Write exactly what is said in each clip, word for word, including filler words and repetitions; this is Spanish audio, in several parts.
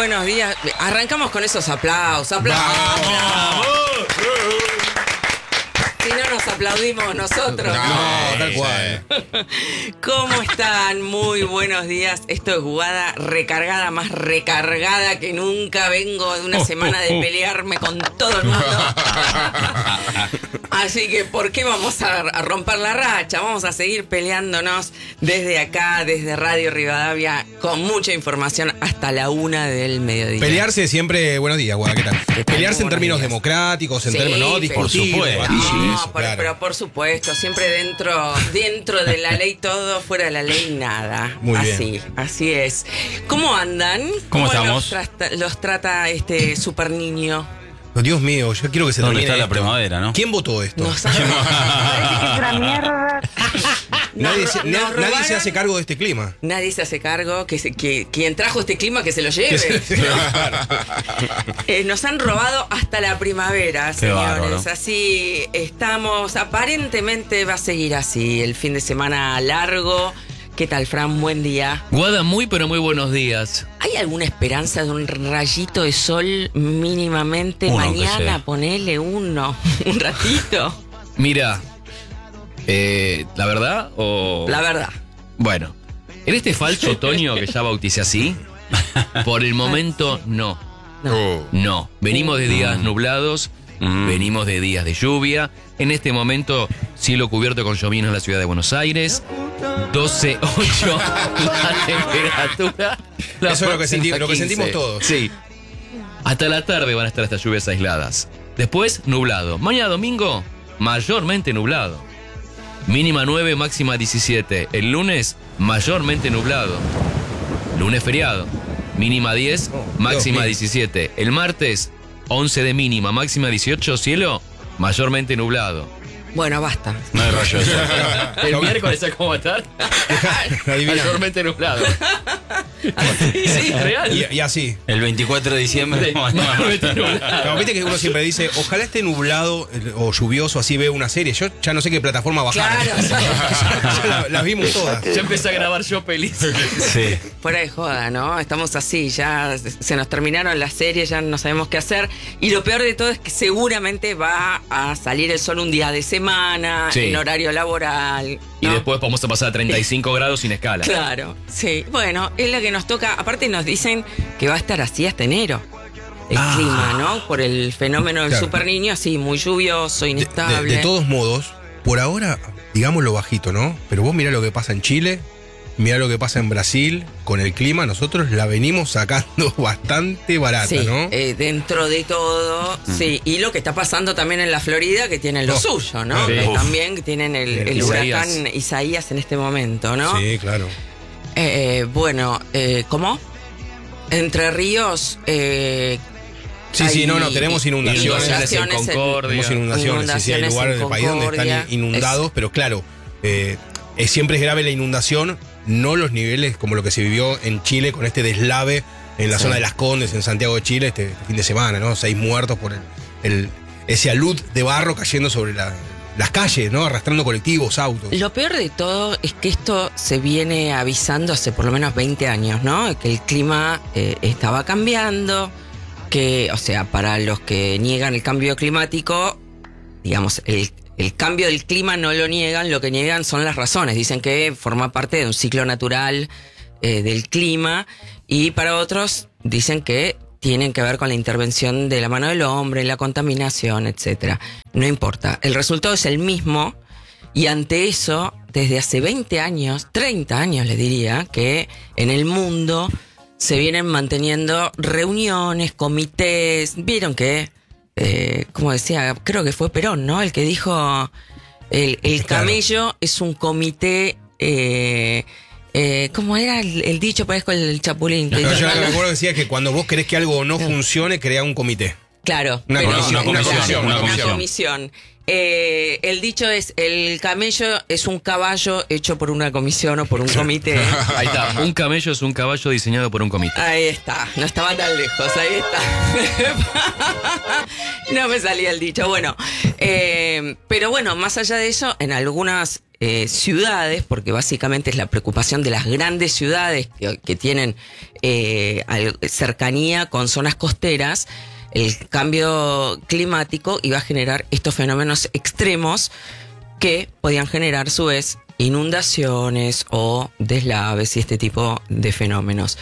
buenos días. Arrancamos con esos aplausos. ¡Aplausos! ¡Vamos! Si no nos aplaudimos nosotros. No, tal cual. ¿Cómo están? Muy buenos días. Esto es Guada recargada, más recargada que nunca. Vengo de una semana de pelearme con todo el mundo. Así que, ¿por qué vamos a, a romper la racha? Vamos a seguir peleándonos desde acá, desde Radio Rivadavia, con mucha información hasta la una del mediodía. Pelearse siempre, buenos días, Guada, ¿qué tal? ¿Qué tal? Pelearse en Buenos términos días. democráticos, en Sí, términos no pero- discursivos. No, debatir, pero, claro. pero por supuesto, siempre dentro, dentro de la ley todo, fuera de la ley nada. Muy bien. Así, así es. ¿Cómo andan? ¿Cómo estamos? Los trata, los trata este super niño? Oh, Dios mío, yo quiero que se ¿Dónde termine está la esto. primavera, no? ¿Quién votó esto? Nos han- Parece que es una mierda. nadie, se, nos na- nadie robaron. se hace cargo de este clima. Nadie se hace cargo, que, se- que quien trajo este clima que se lo lleve. Que se- claro. Eh, nos han robado hasta la primavera, Qué señores. bárbaro. Así estamos. Aparentemente va a seguir así. El fin de semana largo. ¿Qué tal, Fran? Buen día. Guada, muy pero muy buenos días. ¿Hay alguna esperanza de un rayito de sol mínimamente? Uno, aunque Mañana, sea. ponele uno. Un ratito. Mira, eh, ¿la verdad o...? La verdad. Bueno, en este falso otoño que ya bauticé así, por el momento no. No. No, venimos de días nublados, Mm. venimos de días de lluvia. En este momento, cielo cubierto con lloviznas en la ciudad de Buenos Aires. doce ocho la temperatura. La Eso es lo que, máxima senti- lo que quince. sentimos todos. Sí. Hasta la tarde van a estar estas lluvias aisladas. Después, nublado. Mañana domingo, mayormente nublado. Mínima nueve, máxima diecisiete. El lunes, mayormente nublado. Lunes feriado. Mínima diez, máxima mío. diecisiete. El martes, once de mínima, máxima dieciocho. Cielo, mayormente nublado. Bueno, basta. No hay rayo de sol. El miércoles, ¿sabes cómo va a estar? Adivina. Mayormente nublado. Sí, sí, real. Y, y así. El veinticuatro de diciembre. Sí, mayormente nublado. No, viste que uno siempre dice, ojalá esté nublado eh, o lluvioso, así veo una serie. Yo ya no sé qué plataforma bajar. Claro, sí. Ya la- las vimos todas. Ya empecé a grabar yo pelis. Sí. Fuera de joda, ¿no? Estamos así, ya se nos terminaron las series, ya no sabemos qué hacer. Y lo peor de todo es que seguramente va a salir el sol un día de semana, Sí. en horario laboral. Y ¿no? después vamos a pasar a treinta y cinco grados sin escala. Claro, sí. Bueno, es la que nos toca. Aparte nos dicen que va a estar así hasta enero. El Ah. clima, ¿no? Por el fenómeno del Claro. super niño, así, muy lluvioso, De, inestable. de- de todos modos, por ahora, digámoslo bajito, ¿no? Pero vos mirá lo que pasa en Chile, mirá lo que pasa en Brasil, con el clima, nosotros la venimos sacando bastante barata, Sí, ¿no? eh, dentro de todo, sí. Y lo que está pasando también en la Florida, que tienen lo Oh, suyo, ¿no? sí. Que Uf. también tienen el, el Isaías. huracán Isaías en este momento, ¿no? Sí, claro. Eh, bueno, eh, ¿cómo? Entre Ríos. Eh, Sí, sí, hay no, no, tenemos inundaciones. Inundaciones en Inundaciones en- Concordia. Tenemos inundaciones, sí, sí, hay Inundaciones lugares en del país donde Concordia. están inundados, pero claro, eh, es, siempre es grave la inundación, no los niveles como lo que se vivió en Chile con este deslave en la Sí. zona de Las Condes, en Santiago de Chile, este, este fin de semana, ¿no? Seis muertos por el, el- ese alud de barro cayendo sobre la- las calles, ¿no? Arrastrando colectivos, autos. Lo peor de todo es que esto se viene avisando hace por lo menos veinte años, ¿no? Que el clima eh, estaba cambiando, que, o sea, para los que niegan el cambio climático, digamos, el, el cambio del clima no lo niegan, lo que niegan son las razones. Dicen que forma parte de un ciclo natural eh, del clima, y para otros dicen que tienen que ver con la intervención de la mano del hombre, la contaminación, etcétera. No importa, el resultado es el mismo, y ante eso, desde hace veinte años, treinta años les diría, que en el mundo se vienen manteniendo reuniones, comités. Vieron que, eh, como decía, creo que fue Perón, ¿no? El que dijo, el, el Claro. camello es un comité... Eh, eh, ¿Cómo era el, el dicho? Parezco el, el chapulín. No, yo me acuerdo que decía que cuando vos querés que algo no funcione, crea un comité. Claro, Una pero- comisión, una comisión, una una comisión. comisión. Eh, el dicho es, el camello es un caballo hecho por una comisión o por un comité. Ahí está, un camello es un caballo diseñado por un comité. Ahí está, no estaba tan lejos, ahí está. No me salía el dicho. Bueno, eh, pero bueno, más allá de eso, en algunas eh, ciudades, porque básicamente es la preocupación de las grandes ciudades que, que tienen eh, cercanía con zonas costeras, el cambio climático iba a generar estos fenómenos extremos que podían generar a su vez inundaciones o deslaves y este tipo de fenómenos.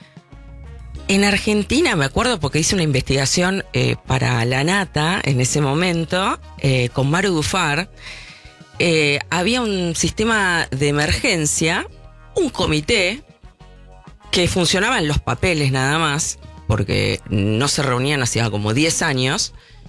En Argentina, me acuerdo porque hice una investigación eh, para La Nata en ese momento, eh, con Maru Dufar, eh, había un sistema de emergencia, un comité que funcionaba en los papeles nada más, porque no se reunían hacía como diez años,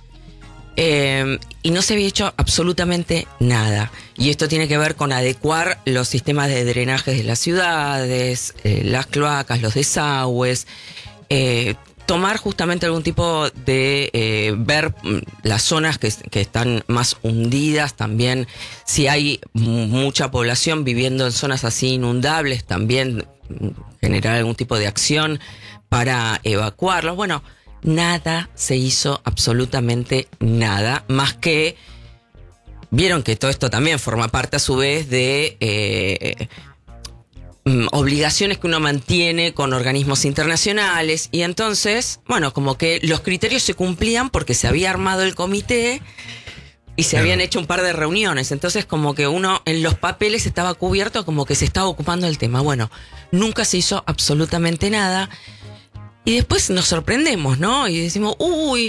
eh, y no se había hecho absolutamente nada. Y esto tiene que ver con adecuar los sistemas de drenaje de las ciudades, eh, las cloacas, los desagües, eh, tomar justamente algún tipo de eh, ver las zonas que, que están más hundidas, también si hay mucha población viviendo en zonas así inundables, también generar algún tipo de acción para evacuarlos. Bueno, nada se hizo, absolutamente nada, más que vieron que todo esto también forma parte a su vez de eh, obligaciones que uno mantiene con organismos internacionales, y entonces, bueno, como que los criterios se cumplían porque se había armado el comité y se claro. habían hecho un par de reuniones, entonces como que uno en los papeles estaba cubierto como que se estaba ocupando del tema. Bueno, nunca se hizo absolutamente nada y después nos sorprendemos, ¿no? Y decimos, uy,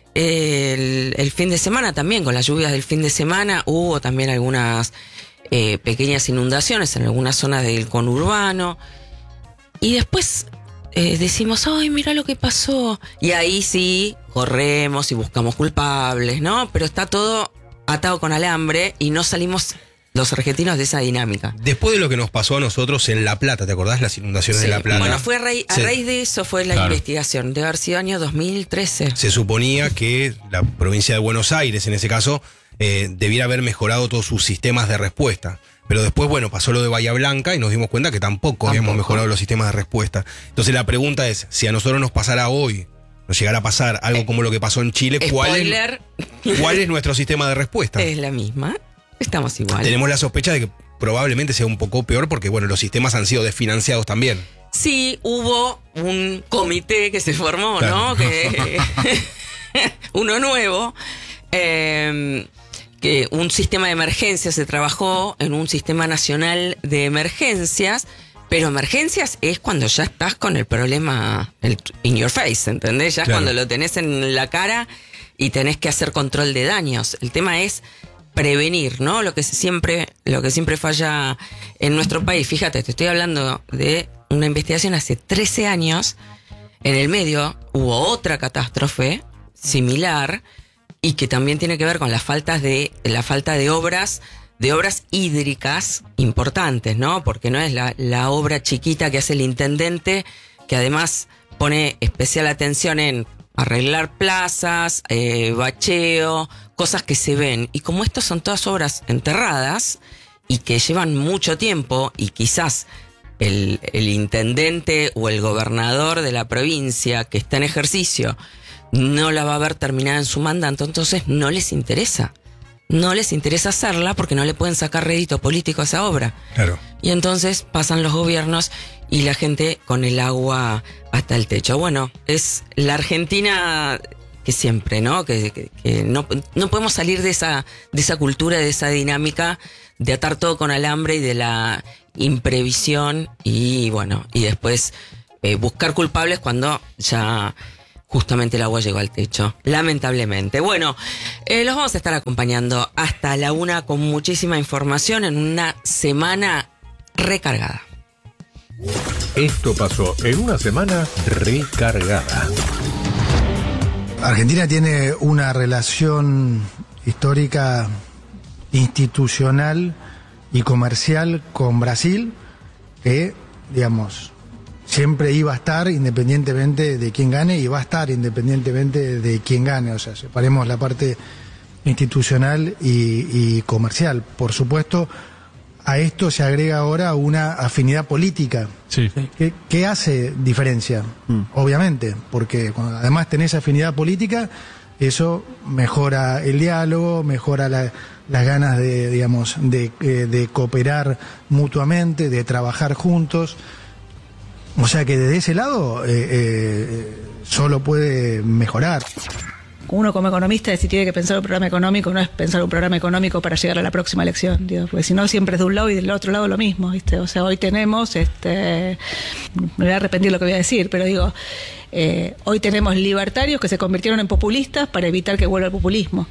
el, el fin de semana también, con las lluvias del fin de semana hubo también algunas Eh, pequeñas inundaciones en algunas zonas del conurbano, y después eh, decimos, ay, mira lo que pasó, y ahí sí corremos y buscamos culpables, ¿no? Pero está todo atado con alambre y no salimos los argentinos de esa dinámica. Después de lo que nos pasó a nosotros en La Plata, ¿te acordás? Las inundaciones sí. de La Plata. Bueno, fue a, raíz, a raíz de eso fue la claro. investigación, debe haber sido año dos mil trece. Se suponía que la provincia de Buenos Aires, en ese caso, Eh, debiera haber mejorado todos sus sistemas de respuesta. Pero después, bueno, pasó lo de Bahía Blanca y nos dimos cuenta que tampoco, tampoco habíamos mejorado los sistemas de respuesta. Entonces la pregunta es, si a nosotros nos pasara hoy, nos llegara a pasar algo eh, como lo que pasó en Chile, ¿cuál es, ¿cuál es nuestro sistema de respuesta? Es la misma, estamos igual. Tenemos la sospecha de que probablemente sea un poco peor porque, bueno, los sistemas han sido desfinanciados también. Sí, hubo un comité que se formó, claro. ¿no? Que, uno nuevo. Eh, que un sistema de emergencias se trabajó en un sistema nacional de emergencias, pero emergencias es cuando ya estás con el problema el, in your face, ¿entendés? Ya es claro. cuando lo tenés en la cara y tenés que hacer control de daños. El tema es prevenir, ¿no? Lo que siempre, lo que siempre falla en nuestro país. Fíjate, te estoy hablando de una investigación hace trece años. En el medio hubo otra catástrofe similar y que también tiene que ver con las faltas de la falta de obras, de obras hídricas importantes, ¿no? Porque no es la, la obra chiquita que hace el intendente, que además pone especial atención en arreglar plazas, eh, bacheo, cosas que se ven. Y como estas son todas obras enterradas y que llevan mucho tiempo, y quizás el, el intendente o el gobernador de la provincia que está en ejercicio no la va a ver terminada en su mandato, entonces no les interesa. No les interesa hacerla porque no le pueden sacar rédito político a esa obra. Claro. Y entonces pasan los gobiernos y la gente con el agua hasta el techo. Bueno, es la Argentina que siempre, ¿no? Que, que, que no, no podemos salir de esa, de esa cultura, de esa dinámica de atar todo con alambre y de la imprevisión y bueno, y después eh, buscar culpables cuando ya justamente el agua llegó al techo, lamentablemente. Bueno, eh, los vamos a estar acompañando hasta la una con muchísima información en una semana recargada. Esto pasó en una semana recargada. Argentina tiene una relación histórica, institucional y comercial con Brasil que, digamos, siempre iba a estar independientemente de quién gane y va a estar independientemente de quién gane. O sea, separemos la parte institucional y, y comercial. Por supuesto, a esto se agrega ahora una afinidad política. Sí. ¿Qué, qué hace diferencia? Mm. Obviamente, porque cuando además tenés afinidad política, eso mejora el diálogo, mejora la, las ganas de, digamos, de, eh, de cooperar mutuamente, de trabajar juntos. O sea que desde ese lado eh, eh, solo puede mejorar. Uno como economista, si tiene que pensar un programa económico, no es pensar un programa económico para llegar a la próxima elección, digo, porque si no siempre es de un lado y del otro lado lo mismo, ¿viste? O sea, hoy tenemos, este, me voy a arrepentir lo que voy a decir, pero digo, eh, hoy tenemos libertarios que se convirtieron en populistas para evitar que vuelva el populismo.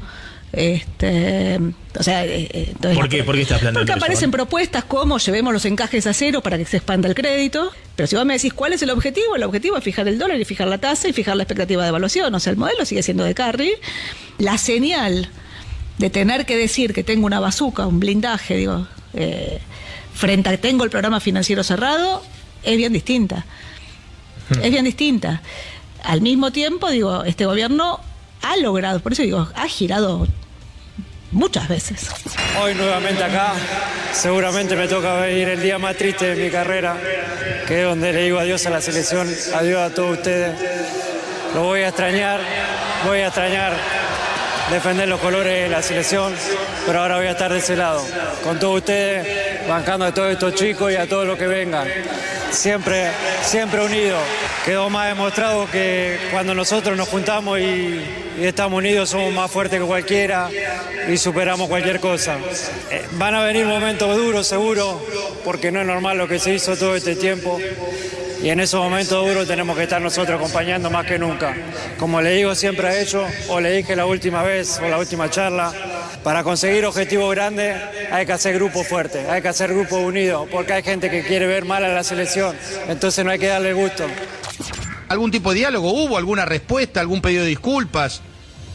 Este, o sea, eh, entonces, ¿Por qué? ¿Por qué estás planteando Porque eso, aparecen ¿no? propuestas como llevemos los encajes a cero para que se expanda el crédito, pero si vos me decís cuál es el objetivo, el objetivo es fijar el dólar y fijar la tasa y fijar la expectativa de evaluación, o sea, el modelo sigue siendo de carry. La señal de tener que decir que tengo una bazuca, un blindaje, digo, eh, frente a que tengo el programa financiero cerrado, es bien distinta. Hmm. Es bien distinta. Al mismo tiempo, digo, este gobierno ha logrado, por eso digo, ha girado muchas veces. Hoy nuevamente acá, seguramente me toca vivir el día más triste de mi carrera, que es donde le digo adiós a la selección, adiós a todos ustedes. Lo voy a extrañar, voy a extrañar defender los colores de la selección, pero ahora voy a estar de ese lado, con todos ustedes, bancando a todos estos chicos y a todos los que vengan. Siempre, siempre unidos. Quedó más demostrado que cuando nosotros nos juntamos y, y estamos unidos somos más fuertes que cualquiera y superamos cualquier cosa. Eh, van a venir momentos duros seguro, porque no es normal lo que se hizo todo este tiempo. Y en esos momentos duros tenemos que estar nosotros acompañando más que nunca. Como le digo siempre a ellos, o le dije la última vez, o la última charla, para conseguir objetivos grandes hay que hacer grupos fuertes, hay que hacer grupos unidos, porque hay gente que quiere ver mal a la selección, entonces no hay que darle gusto. ¿Algún tipo de diálogo hubo? ¿Alguna respuesta? ¿Algún pedido de disculpas?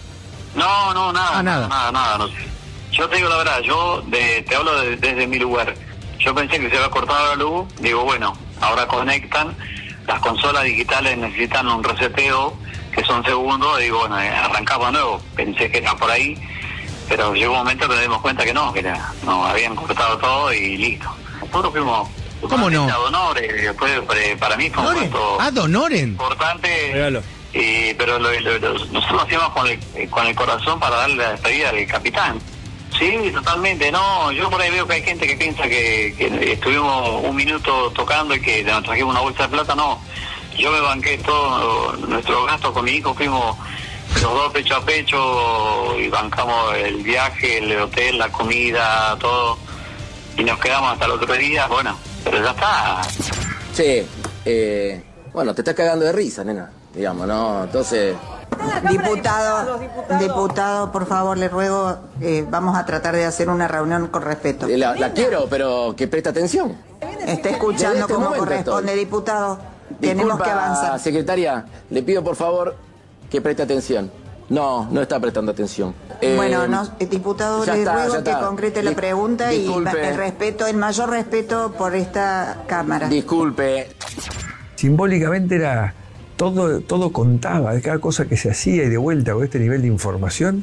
No, no, nada, ah, nada, nada, nada. No sé. Yo te digo la verdad, yo de, te hablo de, desde mi lugar. Yo pensé que se había cortado la luz, digo, bueno, ahora conectan, las consolas digitales necesitan un reseteo, que son segundos, digo, bueno, arrancamos de nuevo, pensé que era por ahí, pero llegó un momento que nos dimos cuenta que no, que era, no, habían cortado todo y listo. Nosotros fuimos... ¿Cómo no? Donoren, fue, para mí fue un momento ah, Donoren. importante, y, pero lo, lo, lo, nosotros lo hacíamos con el, con el corazón para darle la despedida al capitán. Sí, totalmente, no, yo por ahí veo que hay gente que piensa que, que estuvimos un minuto tocando y que nos trajimos una bolsa de plata, no. Yo me banqué todo nuestro gasto con mi hijo, fuimos los dos pecho a pecho y bancamos el viaje, el hotel, la comida, todo, y nos quedamos hasta el otro día, bueno, pero ya está. Sí, eh, bueno, te estás cagando de risa, nena, digamos, ¿no? Entonces... Diputado, diputado, por favor, le ruego, eh, vamos a tratar de hacer una reunión con respeto. La, la quiero, pero que preste atención. Está escuchando este como corresponde, estoy. Diputado. Disculpa, tenemos que avanzar. Secretaria, le pido por favor que preste atención. No, no está prestando atención. Eh, bueno, no, diputado, le está, ruego que concrete la pregunta disculpe. Y el respeto, el mayor respeto por esta Cámara. Disculpe. Simbólicamente era... Todo, todo contaba, de cada cosa que se hacía y de vuelta con este nivel de información,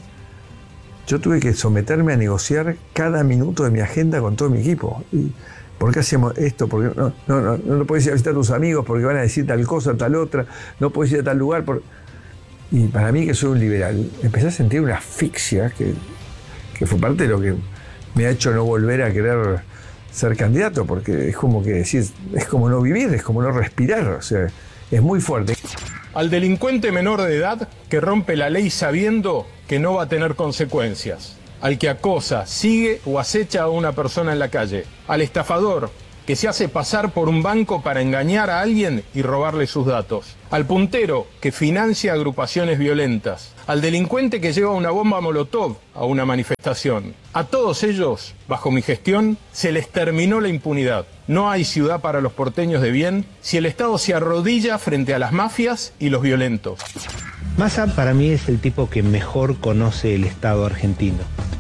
yo tuve que someterme a negociar cada minuto de mi agenda con todo mi equipo. Y, ¿por qué hacemos esto? Porque no, no, no, no, no puedes ir a visitar a tus amigos porque van a decir tal cosa, tal otra, no puedes ir a tal lugar. Por... Y para mí, que soy un liberal, empecé a sentir una asfixia que, que fue parte de lo que me ha hecho no volver a querer ser candidato, porque es como que decir, es como no vivir, es como no respirar, o sea, es muy fuerte. Al delincuente menor de edad que rompe la ley sabiendo que no va a tener consecuencias. Al que acosa, sigue o acecha a una persona en la calle. Al estafador que se hace pasar por un banco para engañar a alguien y robarle sus datos. Al puntero que financia agrupaciones violentas. Al delincuente que lleva una bomba molotov a una manifestación. A todos ellos, bajo mi gestión, se les terminó la impunidad. No hay ciudad para los porteños de bien si el Estado se arrodilla frente a las mafias y los violentos. Massa para mí es el tipo que mejor conoce el Estado argentino.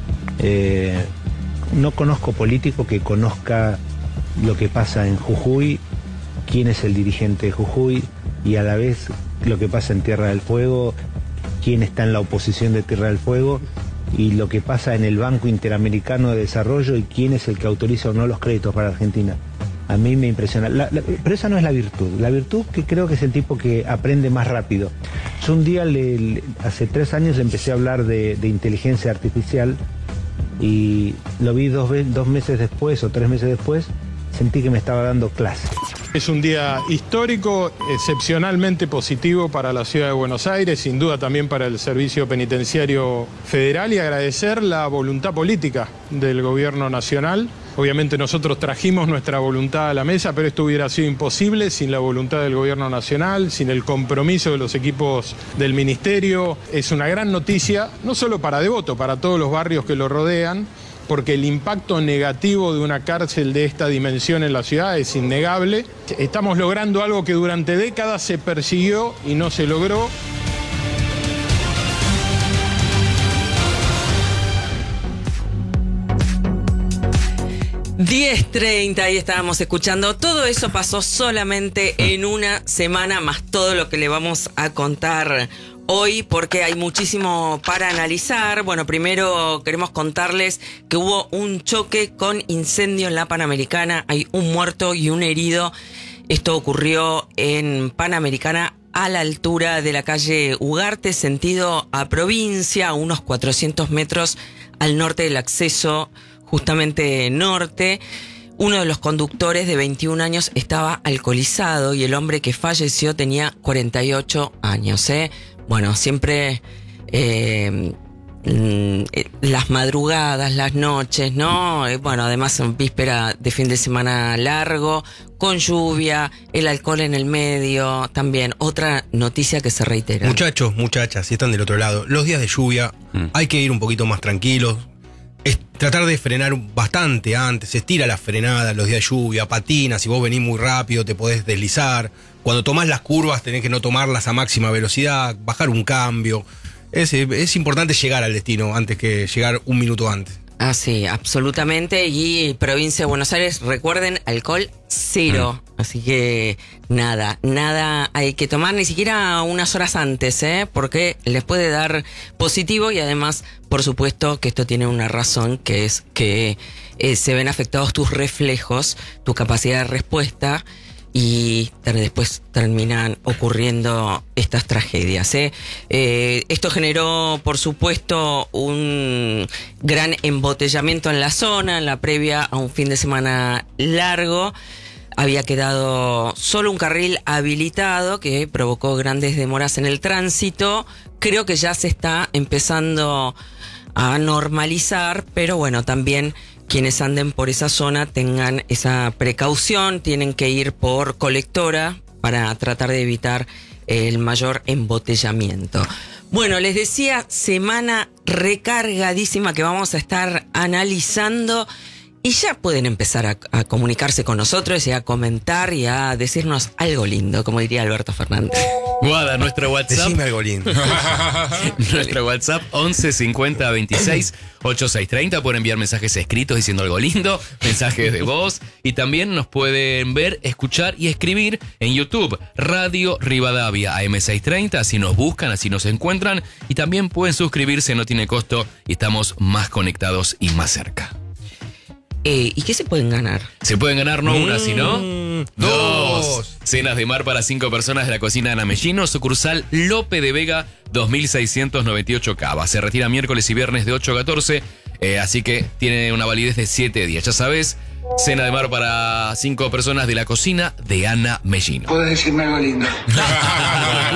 Eh, no conozco político que conozca lo que pasa en Jujuy, quién es el dirigente de Jujuy y a la vez lo que pasa en Tierra del Fuego, quién está en la oposición de Tierra del Fuego y lo que pasa en el Banco Interamericano de Desarrollo y quién es el que autoriza o no los créditos para Argentina. a mí me impresiona. La, la, pero esa no es la virtud. La virtud que creo que es el tipo que aprende más rápido. Yo un día, le, le, hace tres años, le empecé a hablar de, de inteligencia artificial y lo vi dos, dos meses después o tres meses después, sentí que me estaba dando clase. Es un día histórico, excepcionalmente positivo para la ciudad de Buenos Aires, sin duda también para el Servicio Penitenciario Federal, y agradecer la voluntad política del Gobierno Nacional. Obviamente nosotros trajimos nuestra voluntad a la mesa, pero esto hubiera sido imposible sin la voluntad del Gobierno Nacional, sin el compromiso de los equipos del Ministerio. Es una gran noticia, no solo para Devoto, para todos los barrios que lo rodean, porque el impacto negativo de una cárcel de esta dimensión en la ciudad es innegable. Estamos logrando algo que durante décadas se persiguió y no se logró. diez treinta, ahí estábamos escuchando. Todo eso pasó solamente en una semana, más todo lo que le vamos a contar hoy, porque hay muchísimo para analizar. Bueno, primero queremos contarles que hubo un choque con incendio en la Panamericana. Hay un muerto y un herido. Esto ocurrió en Panamericana, a la altura de la calle Ugarte, sentido a provincia, a unos cuatrocientos metros al norte del acceso justamente norte. Uno de los conductores, de veintiún años, estaba alcoholizado y el hombre que falleció tenía cuarenta y ocho años. ¿eh? Bueno, siempre eh, las madrugadas, las noches, ¿no? Eh, bueno, además en víspera de fin de semana largo, con lluvia, el alcohol en el medio, también otra noticia que se reitera. Muchachos, muchachas, si están del otro lado, los días de lluvia mm. hay que ir un poquito más tranquilos. Es tratar de frenar bastante antes, estira la frenada, los días de lluvia, patina, si vos venís muy rápido te podés deslizar. Cuando tomás las curvas tenés que no tomarlas a máxima velocidad, bajar un cambio. Es, es importante llegar al destino antes que llegar un minuto antes. Ah, sí, absolutamente. Y provincia de Buenos Aires, recuerden, alcohol cero. Mm. Así que nada, nada hay que tomar, ni siquiera unas horas antes, ¿eh? Porque les puede dar positivo y además, por supuesto, que esto tiene una razón, que es que eh, se ven afectados tus reflejos, tu capacidad de respuesta, y después terminan ocurriendo estas tragedias. ¿eh? Eh, esto generó, por supuesto, un gran embotellamiento en la zona, en la previa a un fin de semana largo. Había quedado solo un carril habilitado que provocó grandes demoras en el tránsito. Creo que ya se está empezando a normalizar, pero bueno, también quienes anden por esa zona tengan esa precaución, tienen que ir por colectora para tratar de evitar el mayor embotellamiento. Bueno, les decía, semana recargadísima que vamos a estar analizando. Y ya pueden empezar a, a comunicarse con nosotros y a comentar y a decirnos algo lindo, como diría Alberto Fernández. Guada, nuestro WhatsApp. Decime algo lindo. Nuestro WhatsApp once cincuenta veintiséis ochenta y seis treinta. Pueden enviar mensajes escritos diciendo algo lindo, mensajes de voz. Y también nos pueden ver, escuchar y escribir en YouTube. Radio Rivadavia A M seiscientos treinta. Así nos buscan, así nos encuentran. Y también pueden suscribirse, no tiene costo. Y estamos más conectados y más cerca. Eh, ¿Y qué se pueden ganar? Se pueden ganar no una, mm, sino dos. dos. Cenas de mar para cinco personas de la cocina Ana Mellino, sucursal Lope de Vega, dos mil seiscientos noventa y ocho Cava. Se retira miércoles y viernes de ocho a catorce, eh, así que tiene una validez de siete días. Ya sabes, cena de mar para cinco personas de la cocina de Ana Mellino. ¿Puedes decirme algo lindo?